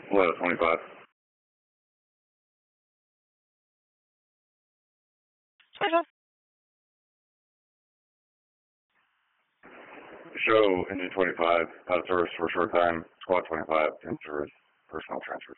Well, 25. Show engine 25, out of service for a short time. Squad 25, in service, personnel transfers.